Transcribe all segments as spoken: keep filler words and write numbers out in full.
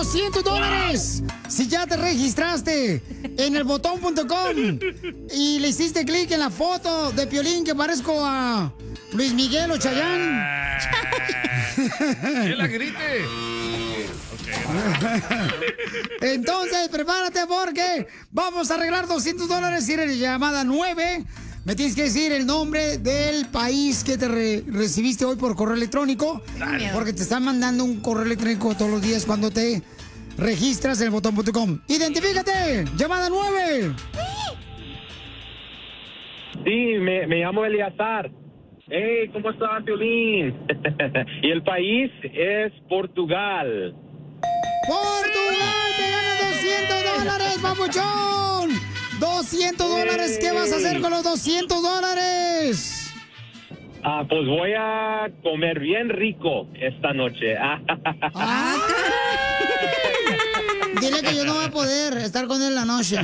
doscientos dólares si ya te registraste en el botón punto com y le hiciste clic en la foto de Piolín que parezco a Luis Miguel o Chayanne. ¡Que la grite! Entonces, prepárate porque vamos a arreglar doscientos dólares si eres llamada nueve. Me tienes que decir el nombre del país que te re- recibiste hoy por correo electrónico. Dale. Porque te están mandando un correo electrónico todos los días cuando te registras en el botón punto com. ¡Identifícate! ¡Llamada nueve! Sí, me, me llamo Eliazar. Hey, ¿cómo estás, Piolín? Y el país es Portugal. ¡Portugal! ¡Te ganas doscientos dólares, papuchón! ¡doscientos dólares! ¿Qué vas a hacer con los doscientos dólares? Ah, pues voy a comer bien rico esta noche. Ah, dile que yo no voy a poder estar con él en la noche.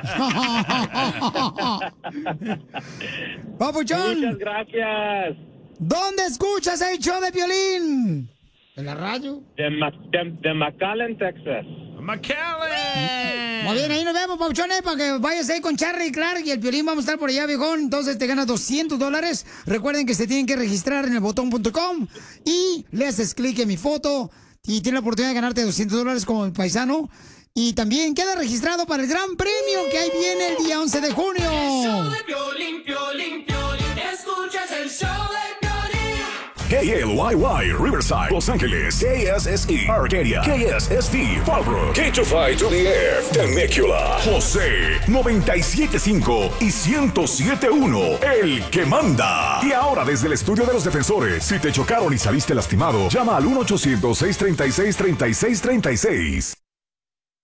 Papuchón. Muchas gracias. ¿Dónde escuchas el show de Piolín? ¿En la radio? De, Ma- de, de McAllen, Texas. ¡McAllen! Muy bien, ahí nos vemos, papuchones, para que vayas ahí con Charlie y Clark y el Piolín. Vamos a estar por allá, viejón. Entonces te ganas doscientos dólares. Recuerden que se tienen que registrar en el botón punto com y le haces clic en mi foto y tienes la oportunidad de ganarte doscientos dólares como el paisano. Y también queda registrado para el gran premio que ahí viene el día once de junio. El show de Piolín, Piolín, Piolín. Escuchas el show de Piolín. K L Y Y, Riverside, Los Ángeles. K S S E, Arcadia. K S S V, Fallbrook. K two five to the F, Temecula. José, noventa y siete punto cinco y ciento siete punto uno, el que manda. Y ahora desde el estudio de los defensores, si te chocaron y saliste lastimado, llama al uno ochocientos, seiscientos treinta y seis, treinta y seis treinta y seis.